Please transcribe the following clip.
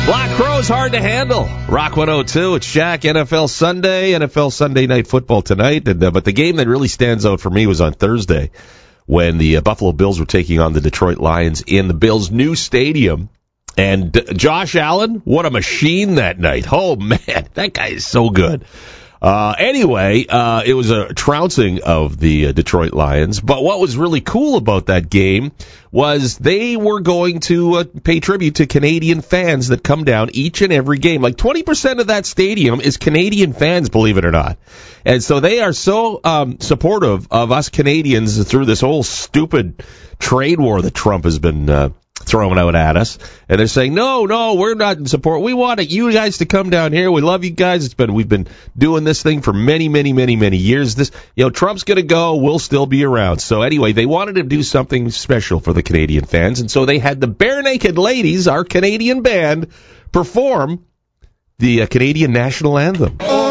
Black Crow's hard to handle. Rock 102. It's Shaq. NFL Sunday Night Football tonight. But the game that really stands out for me was on Thursday when the Buffalo Bills were taking on the Detroit Lions in the Bills' new stadium. And Josh Allen, what a machine that night. Oh, man, that guy is so good. Anyway, it was a trouncing of the Detroit Lions. But what was really cool about that game was they were going to pay tribute to Canadian fans that come down each and every game. Like 20% of that stadium is Canadian fans, believe it or not. And so they are so supportive of us Canadians through this whole stupid trade war that Trump has been throwing out at us, and they're saying, no, we're not in support. We want you guys to come down here. We love you guys. We've been doing this thing for many, many, many, many years. Trump's going to go. We'll still be around. So anyway, they wanted to do something special for the Canadian fans, and so they had the Bare Naked Ladies, our Canadian band, perform the Canadian national anthem.